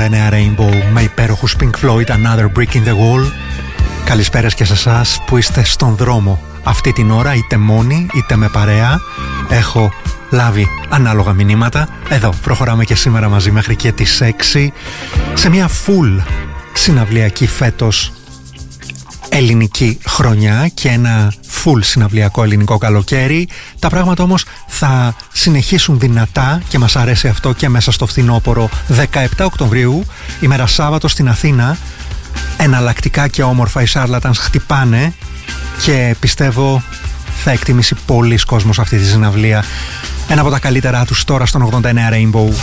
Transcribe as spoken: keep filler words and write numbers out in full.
ογδόντα εννέα Rainbow με υπέροχους Pink Floyd, Another Brick in the Wall. Καλησπέρας και σε εσάς που είστε στον δρόμο αυτή την ώρα, είτε μόνοι είτε με παρέα. Έχω λάβει ανάλογα μηνύματα. Εδώ προχωράμε και σήμερα μαζί μέχρι και τις έξι σε μια full συναυλιακή φέτος ελληνική χρονιά και ένα full συναυλιακό ελληνικό καλοκαίρι. Τα πράγματα όμως θα συνεχίσουν δυνατά και μας αρέσει αυτό και μέσα στο φθινόπωρο. Δεκαεπτά Οκτωβρίου, ημέρα Σάββατο στην Αθήνα, εναλλακτικά και όμορφα οι Charlatans χτυπάνε και πιστεύω θα εκτιμήσει πολλοί κόσμος αυτή τη συναυλία. Ένα από τα καλύτερά τους τώρα στον ογδόντα εννέα Rainbow.